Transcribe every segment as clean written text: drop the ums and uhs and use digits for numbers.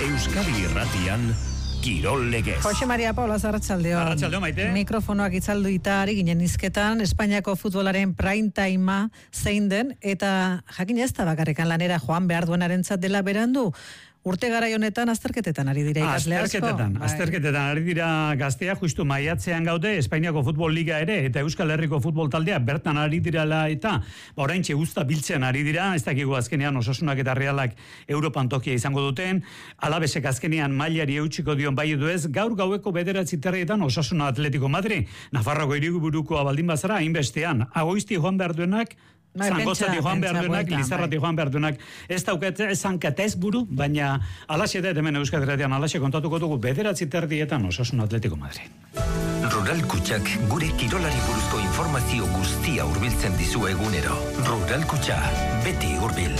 Euskadi Irratian Kirol Legez. Jose Maria Paula Arratsaldeon. Arratsaldeon, Maite. Mikrofonoak itzalduita ari ginen hizketan Espainiako futbolaren prime timea zein den eta jakin ez da bakarrekan lanera joan behar duenarentzat dela berandu. Urte garai honetan azterketetan ari dira ikasle asko. Azterketetan ari dira gaztea, justu maiatzean gaude, Espainiako Futbol Liga ere, eta Euskal Herriko Futbol Taldea bertan ari dirala eta, oraintxe guzta biltzen ari dira, ez dakigu azkenean Osasunak eta Realak Europan tokia izango duten, Alabesek azkenean mailari eutxiko dion bai edo ez, gaur gaueko 9:00 Osasuna Atletico Madrid, Nafarroko hiriburukoa baldin bazara, hainbestean, Agoizti joan behar duenak, Zangotzati joan behar duenak, Lizarrati joan behar duenak, ez dauket zankatez buru, baina alaxe da, hemen Euskal Herrian alaxe kontatuko dugu 9:30 Osasuna Atletico Madrid. Rural Kutxak gure kirolari buruzko informazio guztia hurbiltzen dizu egunero. Rural Kutxa, beti hurbil.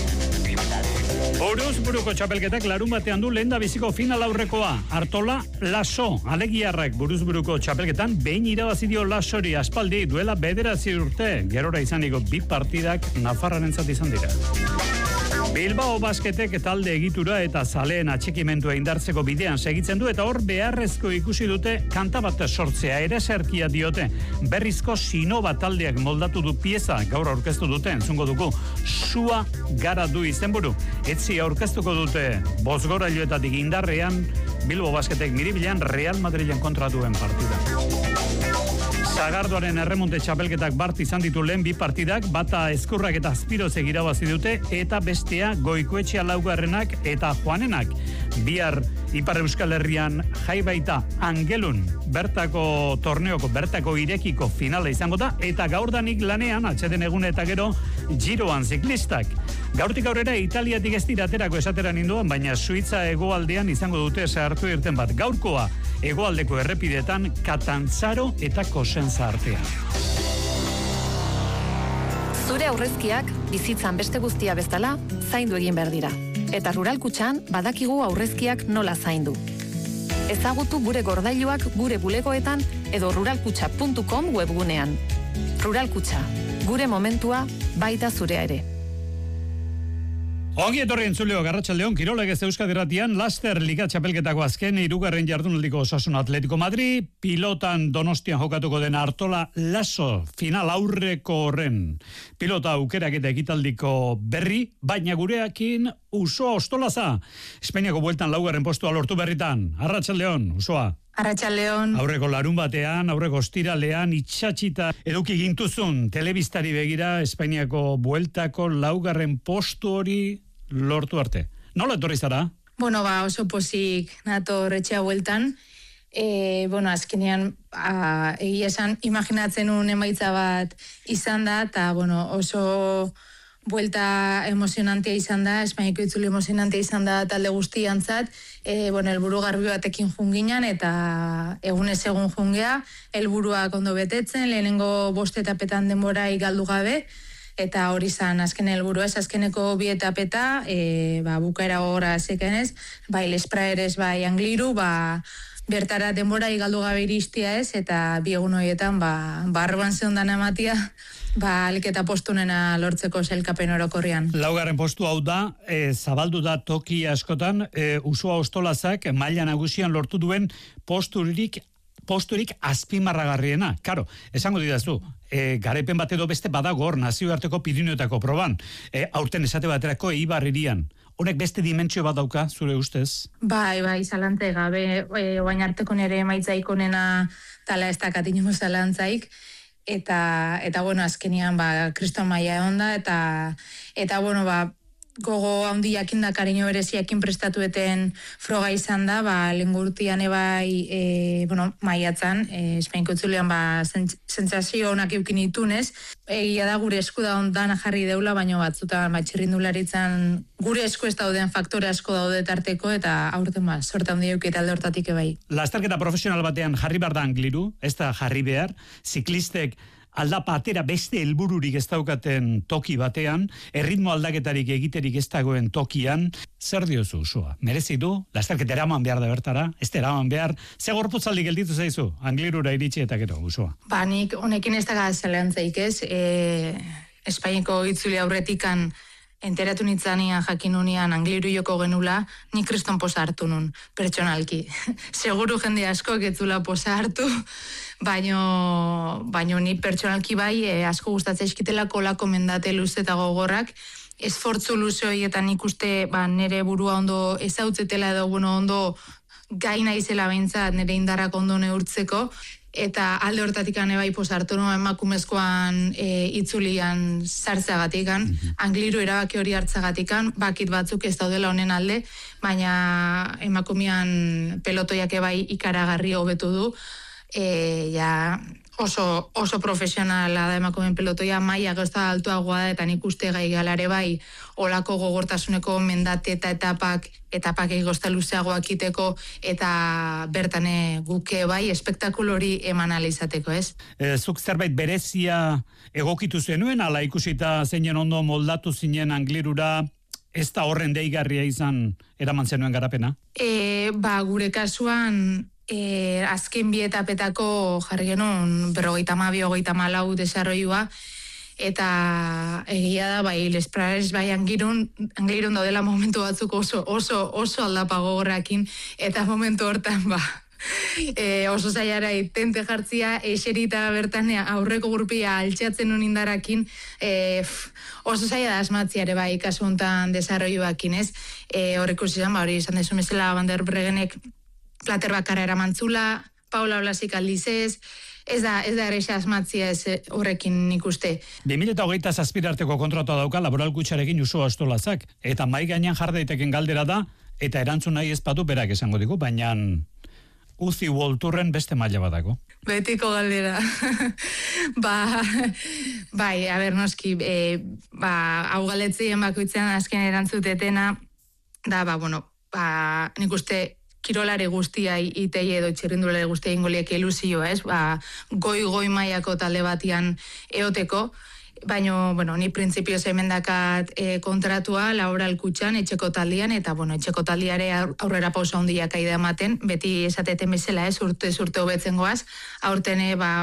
Buruzburuko txapelketak larun batean du lehen da biziko final aurrekoa. Artola Laso, alegiarrak buruzburuko txapelketan behin irabazi dio Lasori aspaldi duela 9 urte. Gerora izaniko 2 partidak Nafarrarentzat izan dira. Bilbao Basketek talde egitura eta zaleen atxikimendua indartzeko bidean segitzen du eta hor beharrezko ikusi dute kanta bat sortzea ere zerkia diote. Berrizko Sinova taldeak moldatu du pieza gaur aurkeztu dute, entzungo dugu Sua gara du izenburu. Etzi aurkeztuko dute bosgorailuetatik indarrean Bilbao Basketek Miribilan Real Madrilen kontra duen partida. Sagardoaren erremonte txapelketak bart izan ditu lehen 2 partidak, bata Ezkurrak eta Azpirozek irabazi dute eta bestea Goikoetxea laugarrenak eta Joanenak. Bihar Ipar Euskal Herrian jai baita Angelun bertako torneoko, bertako irekiko finala izango da eta gaurdanik lanean atxeden egune eta gero Giroan ziklistak. Gaurtik aurrera Italiatik ez dira aterako esatera ninduan, baina Suitza hegoaldean izango dute sartu irten bat. Gaurkoa hegoaldeko errepidetan Catanzaro eta Cosenza artean. Zure aurrezkiak bizitzan beste guztia bezala zaindu egin behar dira. Eta Rural Kutxan badakigu aurrezkiak nola zaindu. Ezagutu gure gordailuak gure bulegoetan edo ruralkutxa.com webgunean. Rural Kutxa, gure momentua baita zurea ere. Ongi etorri entzuleo, Arratsaldeon, Kirol Legez Euskadi Irratian, Laster Liga txapelketako azken 3. jardunaldiko Osasuna Atletico Madrid, pilotan Donostian jokatuko den Artola Laso final aurreko horren pilota aukerak eta ekitaldiko berri, baina gureakin Usoa Ostolaza, Espainiako bueltan 4. postua lortu berritan. Arratsaldeon, Usoa. Arratsaldeon. Aurreko larun batean, aurreko ostiralean itxatxita eduki gintuzun telebistari begira Espainiako bueltako 4. postu hori lortu arte. Nola etorri zara? Bueno, oso pozik nator etxea bueltan. Azkenean egia esan imaginatzen un emaitza bat izan da, eta oso buelta emozionantea izan da, Espainiako itzuli emozionantea izan da talde guztiantzat. Helburu garbi batekin junginan eta egunez egun jungea, helburuak ondo betetzen, lehenengo 5 etapetan denborai galdu gabe, eta hori zan azken helburua ez, azkeneko 2 etapeta, bukaera gora zekenez, bai Lespraeres, bai Angliru, bertara denborai galdu gabe iristia ez, eta 2 egun horietan, barruan zehondan ematia, aliketa postunena lortzeko sailkapen orokorrean. 4. postu hau da, zabaldu da toki askotan, Usoa Ostolazak maila nagusian lortu duen posturik azpimarragarriena. Karo, esango didazu, garaipen bat edo beste badago hor nazioarteko Pirineotako proban, aurten esate baterako Eibar hirian. Honek beste dimentsio bat dauka, zure ustez? Bai, zalantze gabe, oain arteko nere emaitzaik onena tala ez dakatinimo zalantzaik, eta azkenian kriston maila onda, eta gogo handiakin da kariño bereziakin prestatueten froga izan da, lengurtian ebai, maiatzan, Espainiko itzulean sentsazio honak eukin itunez, egia da gure esku da ondan jarri deula, baina batzutan txirrindularitzan gure esku ez dauden faktore asko daude tarteko, eta aurten sorte handi euki talde hortatik ebai. Lasterketa profesional batean jarri behar da Angliru, ez da jarri behar, ziklistek aldapa atera beste helbururik ez daukaten toki batean, erritmo aldaketarik egiterik ez dagoen tokian, zer diozu, Usoa? Merezi du, lasterketa eraman behar da bertara, ez da eraman behar, ze gorputzaldi gelditu zaizu, Anglirura iritsi eta gero, Usoa? Nik honekin ez da zelantzaik ez, Espainiko itzuli aurretikan enteratu nitzanean jakin unian Angliru joko genula, ni kriston posa hartu nun, pertsonalki. Seguru jende asko etzula posa hartu, baino ni pertsonalki bai, asko gustatzen eskitelako lako mendate luze eta gogorrak, esfortzu luze horietan ikuste nire burua ondo ezautzetela edo ondo gaina izela behintzat nire indarrak ondo neurtzeko, eta alde hortatik bai posartu no emakumezkoan itzulian sartzagatikan, Angliru erabaki hori hartzagatikan, bakit batzuk ez daudela honen alde, baina emakumean pelotoiak bai ikaragarri hobetu du, oso profesionala da emakumeen pelotoia, maila gauza altuagoa da, eta nik uste gai galare bai olako gogortasuneko mendate eta etapak egozta luzeagoak iteko, eta bertane guke bai espektakulo hori eman alizateko, ez? Zuk zerbait berezia egokitu zenuen, ala ikusita zeinen ondo moldatu zinen Anglirura, ez da horren deigarria izan eraman zenuen garapena? Gure kasuan, azken bi etapetako jarri genuen 52-54 desarroioa, eta egia da bai lesprares bai Anglirun daudela momentu batzuk oso aldapa gogorrakin, eta momentu hortan oso zailara tente jartzia, eserita bertanea aurreko grupia altxatzen unindarakin, oso zaila da asmatziare bai kasu hontan desarroioakin, ez? Horreko hori izan dezu mesela Van der Bregenek plater bakarra eramantzula, Paula Blasik aldizez, ez da erexa asmatzia ez horrekin ikuste. 2027 arteko kontratua dauka Laboral Kutxarekin Uxue Ostolazak, eta mai gainean jar daiteken galdera da, eta erantzun nahi ez badu berak esango digu, baina Uzi World beste maila batako. Betiko galdera. Bai, noski, hau galetzien bakoitzean azken erantzutetena, da, nik uste kirolare guztia itei edo txirrindulare guztia ingoliek ilusioa, ez? Goi mailako talde batian eoteko, baina, ni printzipioz emendakat kontratua Laboral Kutxan, etxeko taldian, eta, etxeko taldiare aurrera pausa handiak aida ematen, beti esateten bezala, ez, urte hobetzen goaz, aurten,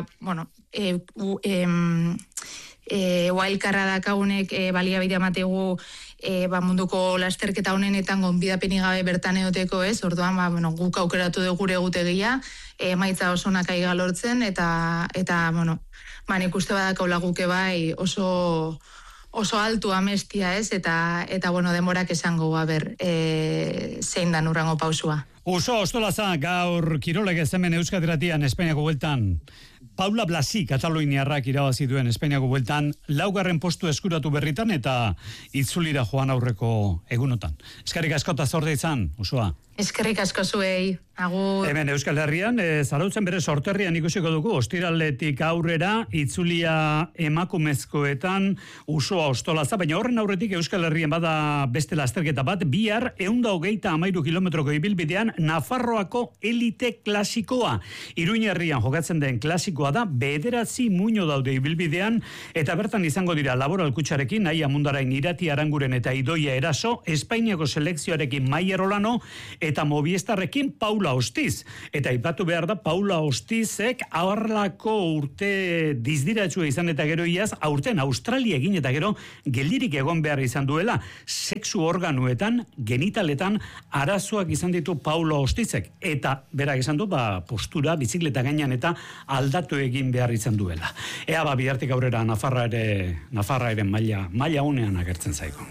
wildcarra dakagunek baliabide amategu munduko lasterketa honenetan gonbidapeni gabe bertan eoteko, ez? Orduan, guk aukeratu dugu gure egutegia, emaitza oso nakai galortzen, eta nik uste badakaula guke bai oso altu amestia, ez? Eta demorak esango, zein dan urrango pausua. Uxue Ostolaza, gaur Kirolegez hemen Euskadiratian Espainiako bueltan, Paula Blasik kataluniarrak irabazi duen Espainiako bueltan, 4. postu eskuratu berritan eta itzulira joan aurreko egunotan. Eskerrik asko eta zorde izan, Uxue. Eskerrik asko zuei, agur. Hemen Euskal Herrian, Zarautzen bere sorterrian ikusiko dugu, ostiraletik aurrera, itzulia emakumezkoetan, Uxue Ostolaza, baina horren aurretik Euskal Herrian bada beste lasterketa bat, bihar 123 kilometroko ibilbidean Nafarroako elite klasikoa. Iruñerrian jokatzen den klasikoa da, 9 muino daude ibilbidean, eta bertan izango dira Laboral Kutxarekin, Naia Mundarain, Irati Aranguren eta Idoia Eraso, Espainiako selekzioarekin Maier Olano, eta Movistarrekin Paula Ostiz. Eta aipatu behar da, Paula Ostizek aharlako urte dizdiratsua izan eta gero iaz, aurten Australia egin eta gero geldirik egon behar izan duela, sexu organuetan, genitaletan arazoak izan ditu Paula Ostizek. Eta berak esan du, postura, bizikleta gainean eta aldatu egin behar izan duela. Ea bihartik aurrera Nafarraren maila unean agertzen zaigo.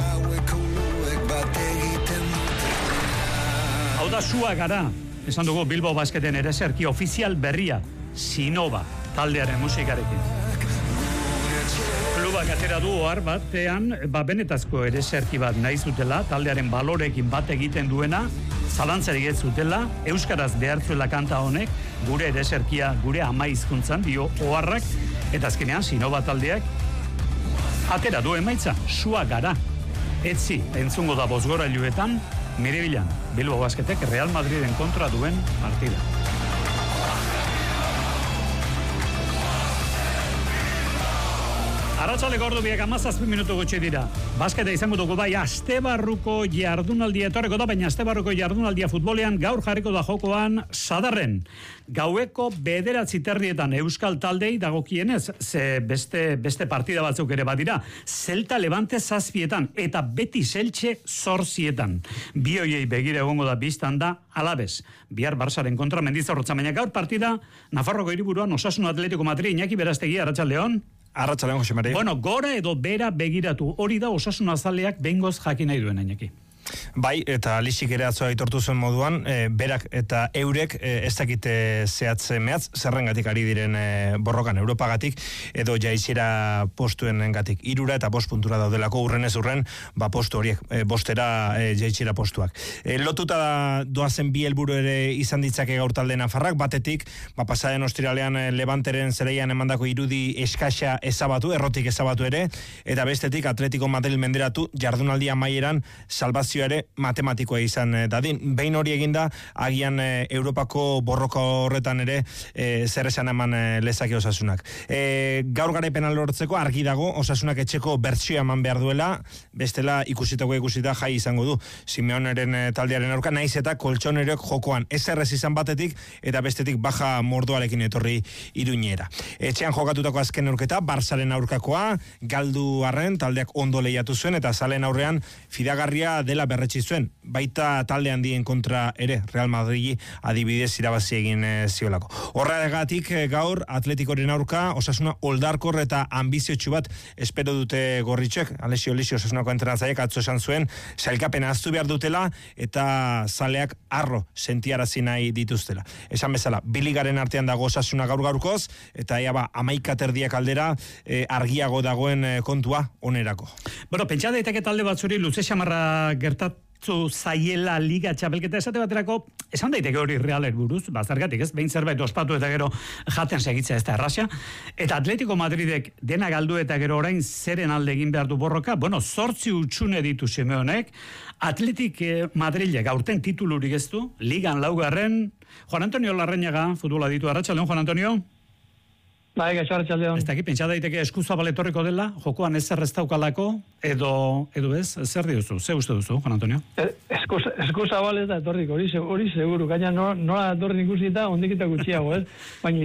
Hau da Sua Gara, esan dugu Bilbo Basketen ereserki ofizial berria, Sinova taldearen musikarekin. Klubak atera du ohar batean, benetazko ereserki bat nahi zutela, taldearen balorekin bat egiten duena, zalantzarik ez zutela, euskaraz behartzuela kanta honek, gure ereserkia, gure ama hizkuntzan dio oharrak, eta azkenean Sinova taldeak atera du emaitza, Sua Gara. Etzi, entzungo da bozgorailuetan, Miribilan, Bilbo Basketek Real Madriden kontra duen partida. Arratsaleko ordu biak 17 minutu gutxi dira. Basketa izango dugu bai astebarruko jardunaldia etorreko da, baina astebarruko jardunaldia futbolean gaur jarriko da jokoan Sadarren. Gaueko 9:00 euskal taldei dagokienez, ze beste partida batzuk ere badira. Celta Levante 7:00 eta Betis Elche 8:00. Bi hoiei begira egongo da bistan da Alaves. Bihar Barsaren kontra Mendizorrotza, baina gaur partida Nafarroko hiriburuan Osasuna Atletico Madrid. Iñaki Berastegi, arratsaldeon. Arratsaldeon, Jose Mari. Bueno, gora edo bera begiratu, hori da Osasuna zaleak behingoz jakin nahi duen, Iñaki. Bai, eta Lixik ere atzo aitortu zuen moduan, berak eta eurek ez dakite zehatz mehatz, zerrengatik ari diren borrokan Europagatik, edo jaizera postuengatik 3 eta 5 puntura daudelako urrenez urren, postu horiek, 5 jaizera postuak. Lotuta doazen bi helburu ere izan ditzake gaur talde nafarrak, batetik, pasaden ostiralean Levanteren zereian emandako irudi eskaxa ezabatu, errotik ezabatu ere, eta bestetik Atletico Madrid menderatu jardunaldi amaieran salbazio ere matematikoa izan dadin. Behin hori eginda, agian Europako borroka horretan ere zer esan eman lezake Osasunak. Gaur garaipena lortzeko argi dago Osasunak etxeko bertsioa eman behar duela, bestela ikusita jai izango du Simeoneren taldearen aurka, naiz eta koltsonerok jokoan ezerrez izan batetik eta bestetik baja mordoarekin etorri Iruñera. Etxean jokatutako azken aurketa Barsaren aurkakoa, galdu arren taldeak ondo lehiatu zuen eta zalen aurrean fidagarria dela berretsi zuen, baita talde handien kontra ere Real Madrid adibidez irabazi egin ziolako. Horregatik gaur Atletikoren aurka Osasuna oldarkor eta ambiziotsu bat espero dute gorritxek. Alessio Osasunako entrenatzaileak atzo esan zuen sailkapena ahaztu behar dutela eta zaleak harro sentiarazi nahi dituztela. Esan bezala, biligaren artean dago Osasuna gaurkoz eta ea 11 aldera argiago dagoen kontua onerako. Bueno, pentsa daiteke talde batzuri luze xamarra gertatu zaiela liga txapelketa esate baterako, esan daiteke hori Realer buruz, zergatik ez, behin zerbait ospatu eta gero jaten segitzea ez da errasia, eta Atletico Madridek dena galdu eta gero orain zeren alde egin behar du borroka, bueno, 8 utxune ditu Simeonek, Atletik Madrilek aurten titulurik ez du, ligan 4. Juan Antonio Larreñaga, futbola ditu, arratsaldeon Juan Antonio. Bai, arratsaldeon. Ez dakit, pentsa daiteke eskuzabal etorriko dela, jokoan ezer ez daukalako, edo ez, zer diozu, ze uste duzu, Juan Antonio? Eskuzabal ez da etorriko, hori seguru, gaina nola etorri ikusita, ondikita gutxiago, ez? Baina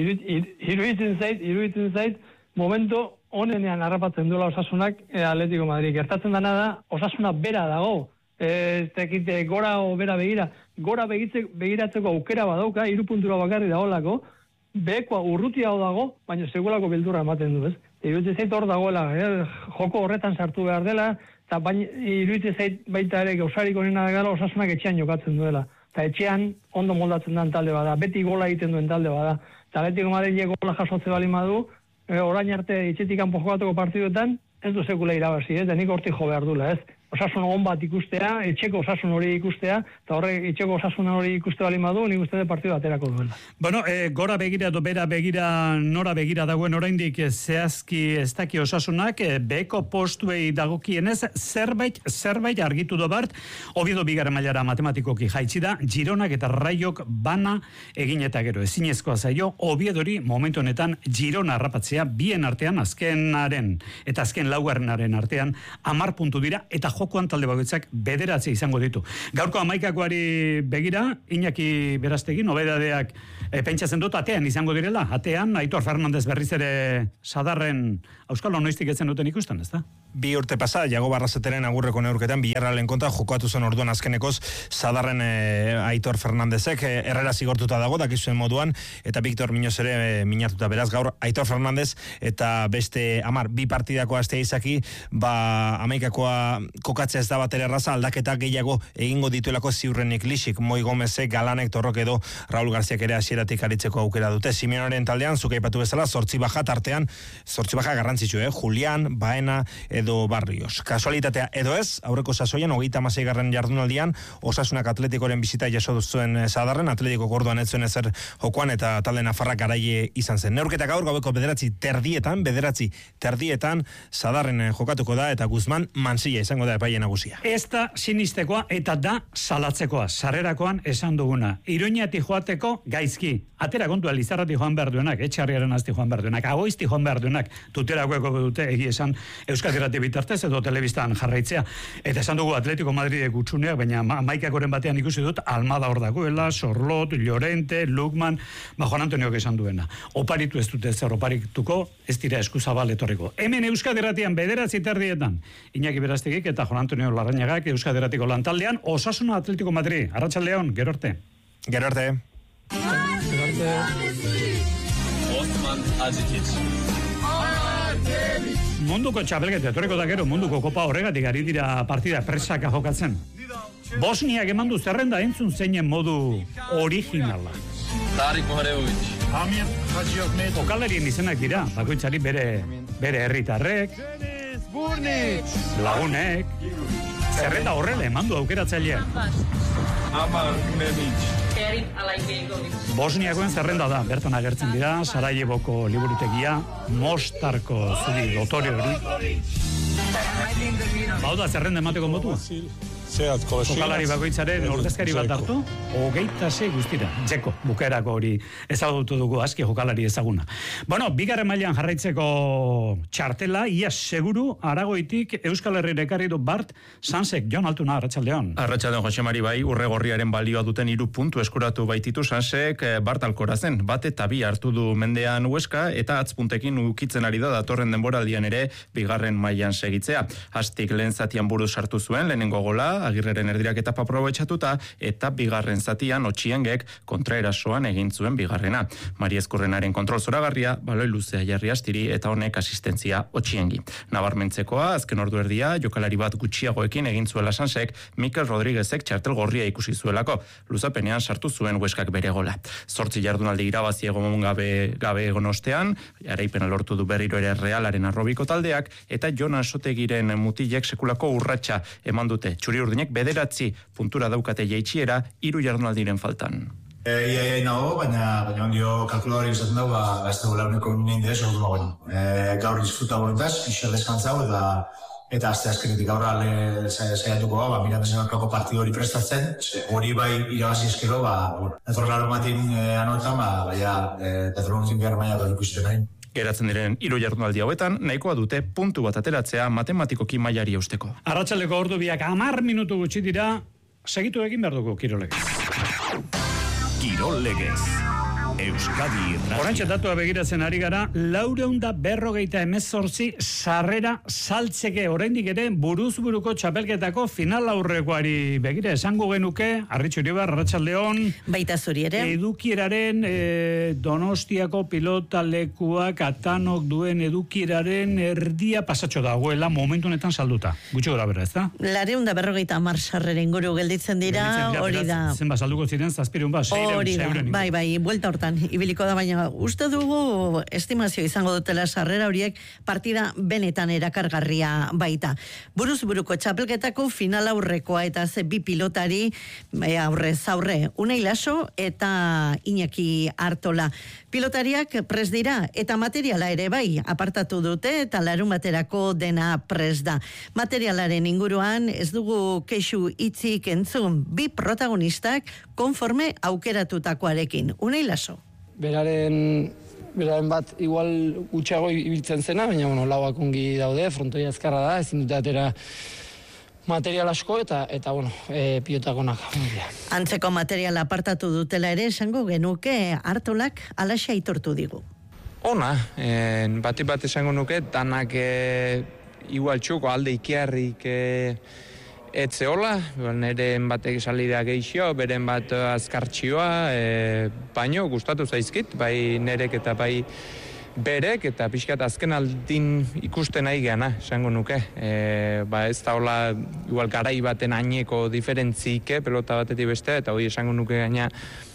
iruditzen zait, momento honenean harrapatzen duela Osasunak Atletico Madrid. Gertatzen dana da, Osasuna bera dago, ez dakite gora o bera begira, gora begiratzeko aukera badauka, 3 puntura bakarri dagoelako, bekoa urrutia dago, baina segulako beldurra ematen du, ez? Iruditzen zait hor dagoela, joko horretan sartu behar dela, eta iruditzen zait baita ere gauzarik honena gara Osasunak etxean jokatzen duela. Eta etxean ondo moldatzen den talde bada, beti gola egiten duen talde bada. Eta Atletico Madrid gola jasotze bali madu, orain arte etxetik kanpo jokatuko partiduetan, ez du sekula irabazi, ez? Da nik hortik jo behar dula, ez? Osasun on bat ikustea, etxeko osasun hori ikustea, eta horrek etxeko osasun hori ikuste bali madu, nik uste de partidu aterako duela. Bueno, gora begira edo bera begira, nora begira dagoen oraindik zehazki ez daki Osasunak, beko postuei dagokienez, zerbait argitu do bart, Oviedo bigarren mailara matematikoki jaitsi da, Gironak eta Raiok bana egin eta gero ezinezkoa zaio, Oviedori momentu honetan Girona harrapatzea bien artean azken 4. artean 10 puntu dira, eta jokoan talde bakoitzak 9 izango ditu. Gaurko 11 begira, Iñaki Berastegi, nobedadeak pentsatzen dut atean izango direla. Atean, Aitor Fernandez berriz ere Sadarren Euskal Noiztik etzen duten ikusten, ez da? 2 urte pasa, Iago Barrazeteren agurreko neurketan Villarrealen kontra jokatu zen orduan azkenekoz Sadarren Aitor Fernandezek errera zigortuta dago, dakizuen moduan, eta Victor Miñoz ere minatuta, beraz gaur Aitor Fernandez eta beste 2 partidako astea izaki, 11koa kokatzea ez da batera erraza, aldaketa gehiago egingo dituelako ziurrenik Lixik, Moi Gomezek, Galanek, Torrok edo Raul Garziak ere hasieratik aritzeko aukera dute. Simeoneren taldean, zuk aipatu bezala, 8 baja tartean, 8 baja garrantzitsu, Julián, Baena edo Barrios. Kasualitatea edo ez, aurreko sasoian 36. jardunaldian Osasunak Atletikoren bizita jaso zuen Sadarren, Atletiko gordoan ez zuen ezer jokoan eta talde nafarrak garaile izan zen. Neurketa gaur gaueko 9:30 Sadarren jokatuko da eta Guzman Mansilla izango da epaile nagusia. Ez da sinistekoa eta da salatzekoa, sarrerakoan esan duguna. Iruñati joateko gaizki. Atera kontua Lizarrati joan behar duenak, Etxarriaren azti joan behar duenak, Agoizti joan behar duenak, tuterakoeko dute egi esan Euskal Irrati bitartez edo telebistan jarraitzea. Eta esan dugu Atletico Madridek utxuneak, baina maikakoren batean ikusi dut Almada hor dagoela, Sorlot, Llorente, Lukman, Juan Antoniok esan duena. Oparitu ez dute zer oparituko, ez dira eskuzabal etorriko. Hemen Euskal Irratian 9:30 Iñaki Berastegik eta Juan Antonio Larrañagak Euskal Irratiko lantaldean Osasuna Atletico Madrid. Arratsaldeon, gero arte. Gero arte. Munduko txapelketa etorriko da gero, munduko kopa horregatik ari dira partida presaka jokatzen. Bosniak eman du zerrenda entzun zeinen modu originala. Jokalarien izenak dira, bakoitzari bere herritarrek, lagunek, zerrenda horrela eman du aukeratzaileak. Bosniakoen zerrenda da, bertan agertzen dira, Sarajevoko liburutegia, Mostarko zuri dotorio hori. Bau da, zerrenda emateko motua? Jokalari bakoitzaren ordezkari bat hartu, 26 guztira, Dzeko, bukaerako hori ezagutu dugu aski jokalari ezaguna. Bueno, bigarren mailan jarraitzeko txartela, ia seguru, Aragoitik Euskal Herrira ekarri du Bart Sansek. Jon Altuna, arratsaldeon. Arratsaldeon, Jose Mari, bai, urregorriaren balioa duten 3 puntu eskuratu baititu Sansek Bart Alkorazen. Bat eta 2 hartu du mendean Huesca eta atzpuntekin ukitzen ari da datorren denboraldian ere bigarren mailan segitzea. Hastik lehen zatian buruz sartu zuen, lehenengo gola, Agirreren erdirak eta aprobetxatuta, eta bigarren zatian Otxiengek kontraerasoan egin zuen bigarrena. Mari Ezkurrenaren kontrol zoragarria, baloi luzea jarri astiri eta honek asistentzia Otxiengi. Nabarmentzekoa, azken ordu erdia, jokalari bat gutxiagoekin egin zuela Sansek, Mikel Rodriguezek txartel gorria ikusi zuelako. Luzapenean sartu zuen Hueskak bere gola. 8 jardunaldi irabazi egon gabe egon ostean, jaraipena lortu du berriro ere Realaren arrobiko taldeak, eta Jonas Sotegiren mutilek sekulako urratsa eman dute. Txuri urdinek 9 puntura daukate jaitsiera 3 jardunaldiren faltan. Ia nago, baina ondio kalkuladori izaten dago, ez dugu launeko nien dez, gaur disfruta horretaz, pixel deskantzau, eta azte azkenetik aurra saiatuko miratzen aurkako partidu hori prestatzen, hori bai irabazi eskero, netor laro matin anoetan, netor behar mailako ikusiten nahi. Geratzen diren 3 jardunaldi hauetan, nahikoa dute puntu bat ateratzea matematikoki mailari eusteko. Arratsaldeko ordu biak 10 minutu gutxi dira, segitu egin behar dugu Kirol Legez. Kirol Legez. Euskadi Irratia. Oraintxe datua begiratzen ari gara, 458 sarrera saltzeke oraindik ere buruzburuko txapelketako final aurrekoari begira esango genuke, Arritxu Iribar, arratsaldeon. Baita zuri ere. Edukieraren Donostiako pilotalekuak atanok duen edukieraren erdia pasatxo dagoela momentu honetan salduta. Gutxi gora bera, ez da? 450 sarrera inguru gelditzen dira, hori da. Zenba salduko ziren, 700, hori da, bai, buelta hortan ibiliko da, baina uste dugu estimazio izango dutela sarrera horiek partida benetan erakargarria baita. Buruzburuko txapelketako final aurrekoa eta ze 2 pilotari aurrez aurre, Unai Laso eta Iñaki Artola. Pilotariak pres dira eta materiala ere bai apartatu dute eta larunbaterako dena pres da. Materialaren inguruan ez dugu kexu hitzik entzun, 2 protagonistak konforme aukeratutakoarekin. Unai Laso. Beraren bat igual gutxago ibiltzen zena, baina lauak ongi daude, frontoia azkarra da, ezin dute atera material asko eta pilotakonak. Antzeko material apartatu dutela ere esango genuke Artolak alaxe aitortu digu. Ona, bat esango nuke, danak igual txuko alde ikiarrik etzeola, neren batek salidea geixio, beren bat azkartxioa, baino gustatu zaizkit, bai nerek eta bai berek, eta pixkat azken aldin ikusten nahi geana, esango nuke. Ez da hola, igual garai baten aineko diferentzike, pelota batetik bestea, eta hori esango nuke gaina,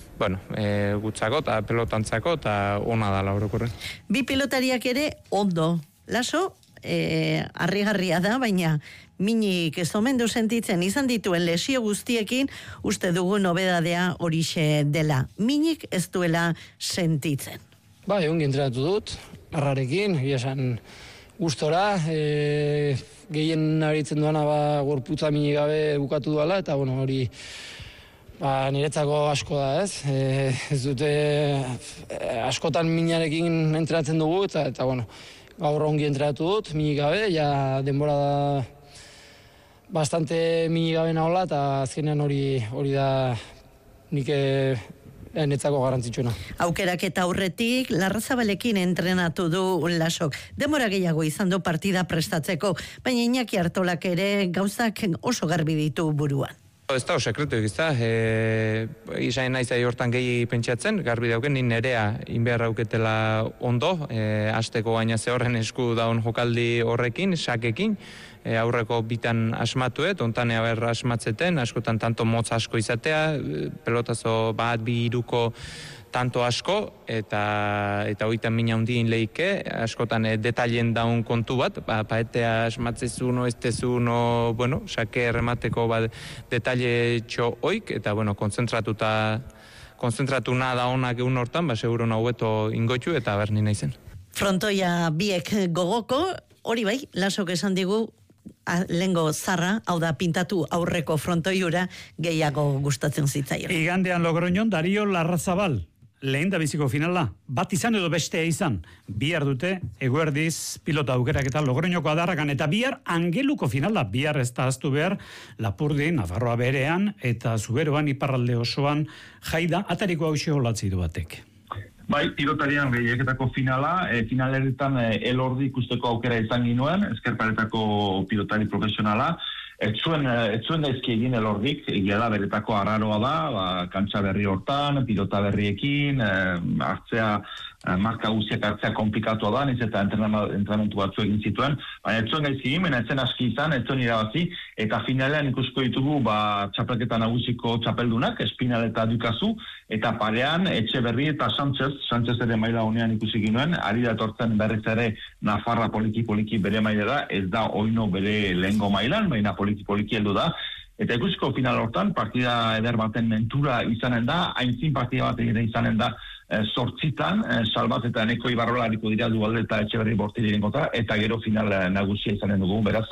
gutzako eta pelotantzako, eta ona da orokorren. 2 pilotariak ere ondo. Laso, harrigarria da, baina minik ez omendu sentitzen izan dituen lesio guztiekin, uste dugu nobedadea horixe dela. Minik ez duela sentitzen. Ongi entrenatu dut, arrarekin, esan gustora, gehien nabaritzen duana gorputza minik gabe bukatu duela, eta bueno, hori niretzako asko da, ez? Ez dute askotan minarekin entrenatzen dugu, eta bueno, gaur ongi entrenatu dut, minik gabe, ja denbora da bastante minik gabe nahola, eta azkenean hori da nik netzako garrantzitsuena. Aukerak eta aurretik, Larrazabalekin entrenatu du Lasok. Denbora gehiago izan du partida prestatzeko, baina Iñaki Artolak ere gauzak oso garbi ditu buruan. Ez da, sekretu egizta, izan nahi zai hortan gehi pentsatzen, garbi dauken, ni nerea inbehar auketela ondo, hasteko baina ze horren esku daun jokaldi horrekin, sakekin, aurreko bitan asmatuet, ontan eaber asmatzeten, askotan tanto motz asko izatea, pelotazo bat, bi iruko tanto asko, eta hoitan mina hundien leike, askotan detalien daun kontu bat, paetea asmatzezuno, estezuno, bueno, sake erremateko detalle txo oik, eta bueno, konzentratu da honak egun hortan, seguro nahueto ingoitu, eta berni naizen. Frontoia biek gogoko, hori bai, Lasok esan digu, lengo zarra, hau da pintatu aurreko frontoiura gehiago gustatzen zitzaion. Igandean Logroñon Dario Larrazabal, lehen da biziko finala, bat izan edo bestea izan, bihar dute, eguerdiz, pilota aukerak eta Logroñoko adarrakan, eta bihar angeluko finala, bihar ez da aztu behar, Lapurdi, Nafarroa berean, eta Zuberoan, iparralde osoan, jaida, atariko hausia holatzi du batek. Bai, pilotarian gehiaketako finala, finaleretan Elordi ikusteko aukera izan ginuen, eskerparetako pilotari profesionala, ez zuen gaizki egin Elordik, egia da beretako arraroa da, kantsa berri hortan, pilota berriekin, hartzea, marka guztiak hartzea komplikatua da, niz eta entrenamentu batzu egin zituen, baina ez zuen gaizki egin, baina ez zen aski izan, ez zuen irabazi, eta finalean ikusko ditugu txapelketa nagusiko txapeldunak, Espinal eta Dukazu, eta parean Etxeberri eta Sánchez ere maila honean ikusi ginuen, ari da etortzen berriz ere Nafarra poliki bere mailara, ez da oino bere lehengo mailan, baina poliki heldu da, eta ikusiko final hortan, partida eder baten mentura izanen da, aintzin partida bat ere izanen da, zortzitan, Salbat eta Eneko Ibarrola hariko dira Dualde eta Etxeberri bortiren kontra, eta gero final nagusia izanen dugu, beraz,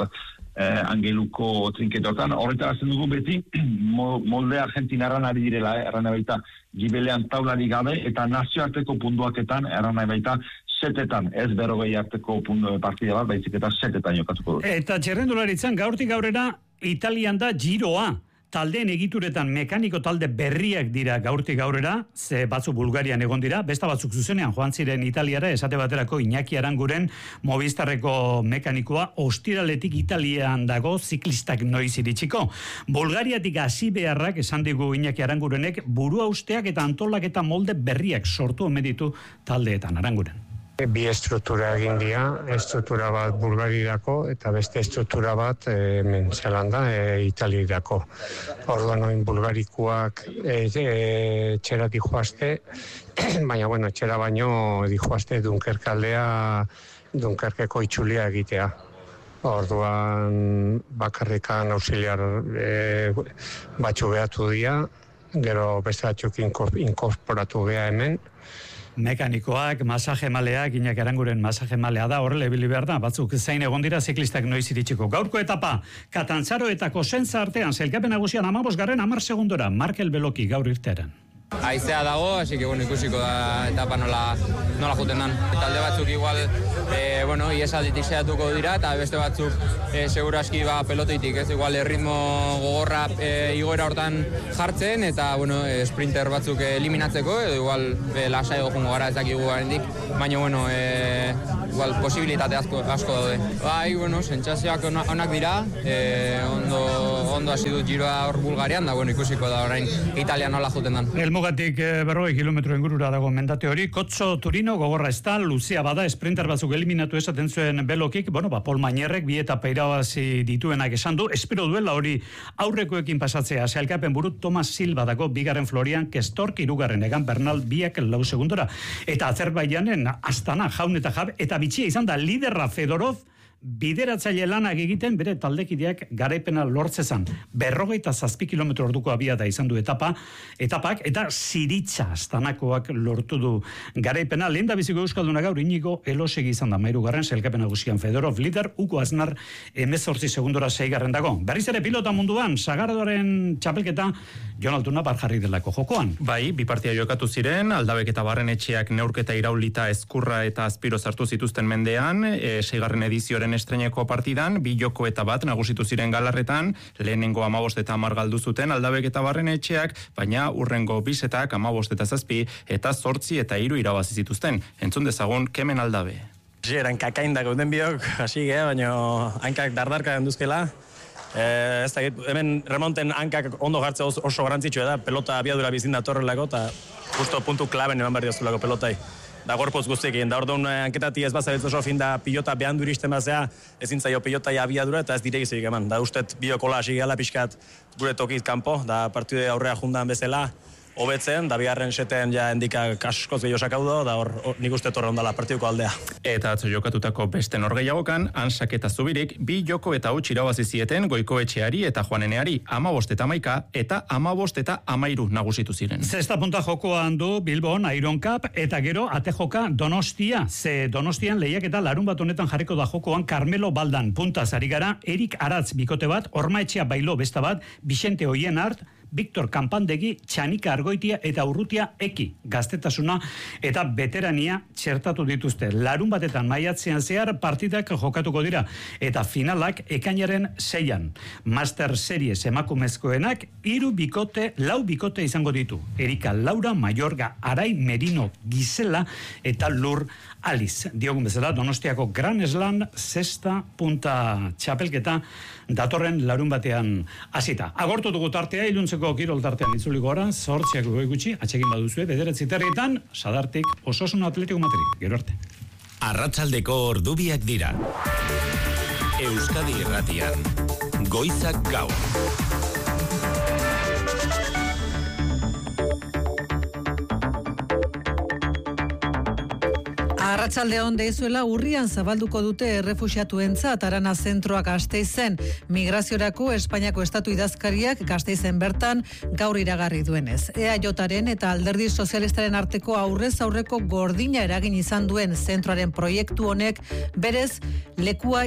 angeluko trinketotan. Horretarazten dugu beti, molde argentinarran ari direla, erran baita gibelean taulari gabe, eta nazioarteko puntuaketan, erran baita setetan, ez berrogei arteko partida bat, baizik eta setetan jokatuko dut. Eta txerrendularitzan, gaurtik gaurera, Italian da Giroa. Taldeen egituretan mekaniko talde berriak dira gaurtik gaurera, ze batzuk Bulgarian egon dira, besta batzuk zuzenean joan ziren Italiara, esate baterako Iñaki Aranguren Movistarreko mekanikoa, ostiraletik Italian dago ziklistak noiz iritsiko. Bulgariatik hasi beharrak, esan digu Iñaki Arangurenek, burua usteak eta antolak eta molde berriak sortu omeditu taldeetan. Aranguren. Bi estruktura egin dira, estruktura bat Bulgarirako eta beste estruktura bat Zelanda, Italiarako. Orduan oin bulgarikoak txera dijoazte, baina bueno, txera baino dijoazte Dunkerkeko itxulia egitea. Orduan bakarrikan auxiliar batzu behatu dira, gero beste batzuk inkorporatu geha hemen. Mekanikoak, masaje maleak, Iñaki Aranguren masaje malea da, horrela ibili behar da, batzuk zain egon dira ziklistak noiz iritsiko. Gaurko etapa, Katantzaro eta Kosentza artean, sailkapen nagusian 15 10 segundora, Markel Beloki gaur irtearen. Haizea dago, así que ikusiko da etapa nola juten dan. Talde batzuk igual, iesalditik zehatuko dira, eta beste batzuk seguro aski pelotoitik, ez? Igual ritmo gogorra igoera hortan jartzen, eta sprinter batzuk eliminatzeko, edo igual lasai joango gara ez dakigu garendik, baina igual posibilitate asko daude. Bai, sentsazioak onak dira, ondo hasi dut giroa hor Bulgarian, da ikusiko da orain Italia nola juten dan. Helmugatik 40 kilometro ingurura dago mendate hori, Kotso Turino gogorra ez da, luzea bada, sprinter batzuk eliminatu esaten zuen Belokik, Paul Mañerrek bi etapa irabazi dituenak esan du, espero duela hori aurrekoekin pasatzea, sailkapen buru Tomas Silva dago, bigarren Florian Kestork, irugarren Egan Bernal, biak 4 segundora, eta Azerbaijanen Astana, Jaun eta Jab, eta bitxia izan da liderra Fedorov, bideratzaile lanak egiten bere taldekideak garaipena lortzezan. 47 kilometro orduko abiada izan du etapak, eta Ziritza astanakoak lortu du garaipena. Lehen da biziko euskalduna gaur Inigo Elosegi izan da, 13. sailkapen nagusian Fedorov lider, Uko Aznar 18 segundora 6. dago. Berriz ere pilota munduan, Sagardoaren txapelketa Jon Altuna barjarri delako jokoan. Bai, bi partia jokatu ziren, Aldabek eta Barrenetxeak neurketa iraulita Ezkurra eta Azpiro sartu zituzten mendean, 6. edizioaren estreineko partidan, 2 joko eta bat nagusitu ziren Galarretan, lehenengo 15 eta 10 galdu zuten Aldabek eta Barrenetxeak, baina urrengo 2 eta 15 eta 7 eta 8 eta 3 irabazi zituzten. Entzun dezagun Kemen Aldabe. Eran kakain da gauden biok, hasi baina hankak dardarka genduzkela. Ez da, hemen remonten hankak ondo jartze oso garrantzitsua da, pelota abiadura bizin datorrelako, eta justo puntu klaben eman behar diozulako pelotai. Da gorpoz guztiekin, da orduan hanketati ez bazabetz oso fin da pilota behan duristen bazea, ezin zaio pilotai abiadura eta ez diregizik eman. Da ustet biokola hasi gala pixkat gure tokiz kanpo, da partide aurrea jundan bezala, hobetzen, da bigarren seten ja endika kaskoz gehiago sakaudo, da hor nik uste torre ondala partiduko aldea. Eta atzo jokatutako beste norgehiagokan, Ansak eta Zubirik, 2 joko eta huts irabazi zieten Goikoetxeari eta Juaneneari, 15 eta 11 eta 15 eta 13 nagusitu ziren. Zesta punta jokoan du Bilbon Iron Cup eta gero atejoka Donostia. Ze Donostian lehiak eta larun bat honetan jarriko da jokoan Carmelo Baldan puntaz ari gara, Erik Aratz bikote bat, Ormaetxea Bailo besta bat, Vicente Oienart, Victor Kanpandegi, Txanika Argoitia eta Urrutia Eki, gaztetasuna eta veterania txertatu dituzte. Larun batetan maiatzean zehar partidak jokatuko dira eta finalak ekainaren 6. Master Series emakumezkoenak 4 bikote, 4 bikote izango ditu. Erika Laura, Mayorga, Arai, Merino, Gisela eta Lur Aliz. Diogun bezala, Donostiako Grand Slam 6. punta txapelketa datorren larun batean hasita. Agortu dugu tartea, iluntzeko kirol tartean itzuliko gara, 8 gutxi, atxekin baduzue, 9 terrietan, Sadartik, Osasuna Atletico Madrid. Gero arte. Arratsaldeko ordubiak dira. Euskadi Irratian, Goizak Gaur. Arratsalde on deizuela, urrian zabalduko dute errefuxiatuentzat Arana zentroak Gasteizen. Migraziorako Espainiako estatu idazkariak Gasteizen bertan gaur iragarri duenez. EAJaren eta Alderdi Sozialistaren arteko aurrez aurreko gordina eragin izan duen zentroaren proiektu honek berez lekua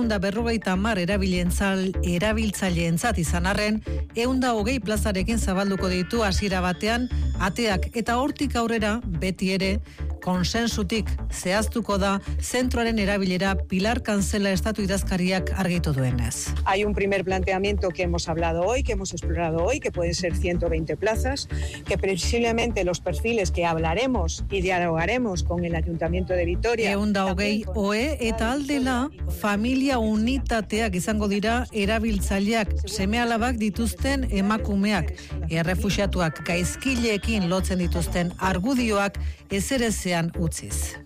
350 erabiltzaileentzat izan arren 120 plazarekin zabalduko ditu hasiera batean ateak eta hortik aurrera beti ere konsensutik zehaztuko da zentroaren erabilera Pilar Cancela estatu idazkariak argitu duenez. Hay un primer planteamiento que hemos hablado hoy, que hemos explorado hoy, que pueden ser 120 plazas, que previsiblemente los perfiles que hablaremos y dialogaremos con el Ayuntamiento de Vitoria. 120 OE eta aldela familia unitateak izango dira erabiltzaileak, seme-alabak dituzten emakumeak, errefuxiatuak gaizkileekin lotzen dituzten argudioak ezerezean utziz.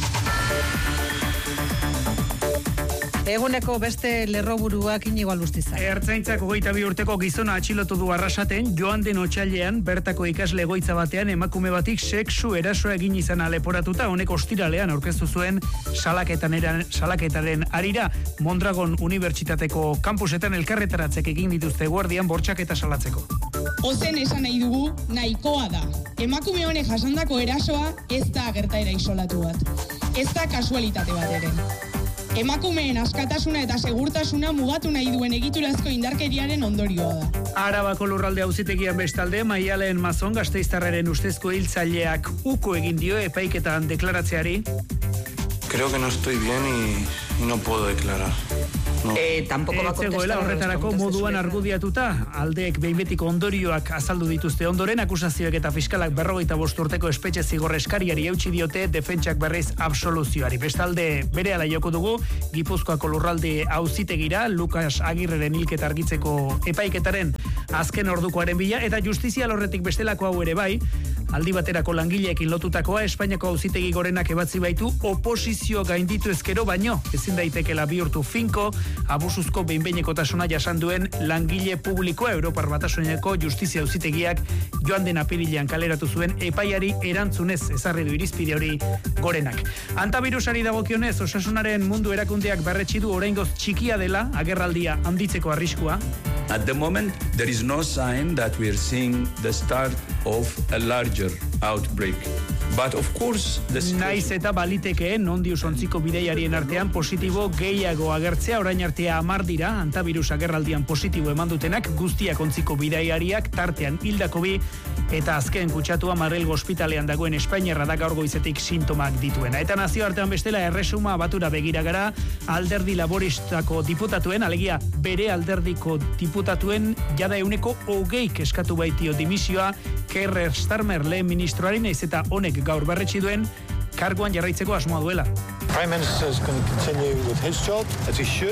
Eguneko beste lerroburuak Inigo Alustiza. Ertzaintzak 22 urteko gizona atxilotu du Arrasaten, joan den otsailean bertako ikasle egoitza batean emakume batik sexu erasoa egin izan leporatuta, honek ostiralean aurkeztu zuen salaketaren arira Mondragon Unibertsitateko kampusetan elkarretaratzek egin dituzte guardian bortxaketa salatzeko. Ozen esan nahi dugu nahikoa da. Emakume honek jasandako erasoa ez da gertaera isolatu bat. Ez da kasualitate bat ere. Emakumeen askatasuna eta segurtasuna mugatu nahi duen egiturazko indarkeriaren ondorioa da. Arabako lurralde auzitegian bestalde, Maialen Mazon gasteiztarraren ustezko hiltzaileak uko egin dio epaiketan deklaratzeari. Creo que no estoy bien y no puedo declarar. No. Tampoco va a contestar horretarako moduan argudiatuta, aldeek behin betiko ondorioak azaldu dituzte ondoren, akusazioek eta fiskalak 45 urteko espetxe zigor eskariari eutsi diote defentsak berriz absoluzioari. Bestalde berehala joko dugu, Gipuzkoako lurralde auzitegira, Lukas Agirreren hilketa argitzeko epaiketaren azken ordukoaren bila, eta justizia lorretik bestelako hau ere bai, Aldi baterako langileekin lotutakoa Espainiako Auzitegi Gorenak ebatzi baitu oposizio gainditu ezkero baino. Ezin daitekela bihurtu finko, abusuzko behin-behinekotasuna jasan duen langile publikoa Europar Batasuneko Justizia Auzitegiak joan den apirilean kaleratu zuen epaiari erantzunez ezarri du irizpide hori Gorenak. Antavirusari dagokionez, osasunaren mundu erakundeak berretsi du oraingoz txikia dela agerraldia handitzeko arriskua. At the moment, there is no sign that we are seeing the start of a larger outbreak. But of course, naiz eta balitekeen ondius ontziko bideiarien artean positibo gehiago agertzea, orain artea 10 dira, antavirus agerraldian positibo eman dutenak, guztiak ontziko bideiariak tartean hildako 2 eta azken kutsatua Madrilgo ospitalean dagoen Espainiarra da gaur goizetik sintomak dituena. Eta nazioartean bestela Erresuma Batura begira gara, Alderdi Laboristako diputatuen, alegia bere alderdiko diputatuen jada 20% eskatu baitio dimisioa Keir Starmer lehen ministroari, naiz eta honek gaur berretsi duen karguan jarraitzeko asmoa duela. Prime Minister is going to continue with his job as he should.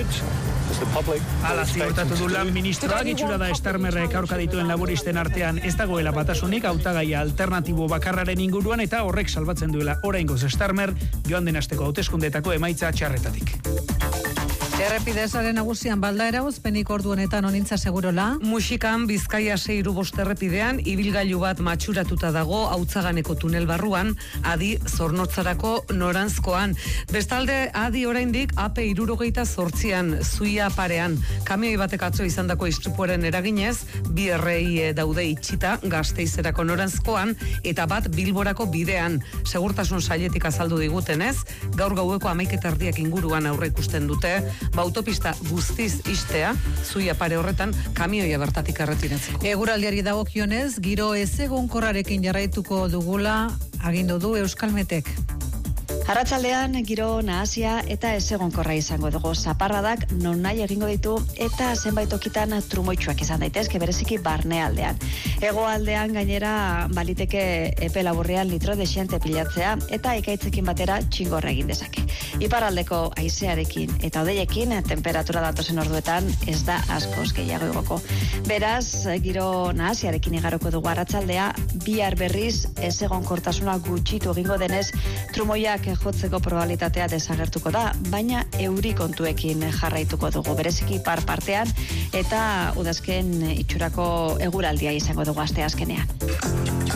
Ala ziurtatu du lan ministroak, itxura da Starmerrek aurka dituen laboristen artean ez dagoela batasunik, hautagaia alternatibo bakarraren inguruan eta horrek salbatzen duela oraingoz Starmer joan den asteko hauteskundetako emaitza txarretatik. Errepidezaren nagusian baldaera uzpenik ordu honetan onintza segurola. Muxikan Bizkaia 6 errepidean ibilgailu bat matxuratuta dago Hautzaganeko tunel barruan, adi Zornotzarako noranzkoan. Bestalde adi oraindik AP 78an zuia parean. Kamioi batek atzo izandako istripuaren eraginez, 2 errei daude itxita Gasteizerako noranzkoan eta bat Bilborako bidean. Segurtasun sailetik azaldu digutenez, gaur gaueko 11:30 inguruan aurreikusten dute. Autopista guztiz istea, zuia pare horretan, kamioia bertatik erretiratzeko. Eguraldiari dagokionez, giro ezegonkorrarekin jarraituko dugula agindu du Euskalmetek. Arratsaldean giro nahasia eta ezegonkorra izango dugu. Zaparradak nonahi egingo ditu eta zenbait tokitan trumoitsuak izan daitezke, bereziki barnealdean. Hegoaldean gainera baliteke epe laburrean litro desiente pilatzea eta ekaitzekin batera txingorra egin dezake. Iparraldeko haizearekin eta hodeiekin temperatura datozen orduetan ez da askoz gehiago igoko. Beraz, giro nahasiarekin igaroko dugu arratsaldea, bihar berriz ezegonkortasuna gutxitu egingo denez, trumoiak jotzeko probabilitatea desagertuko da, baina euri kontuekin jarraituko dugu, bereziki partean eta udazken itxurako eguraldia izango dugu asteazkenean.